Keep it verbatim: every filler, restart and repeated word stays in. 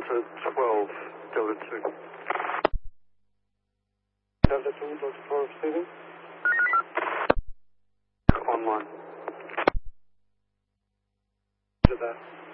Delta twelve, Delta two. Delta two, Delta four, receiving. Online. To that.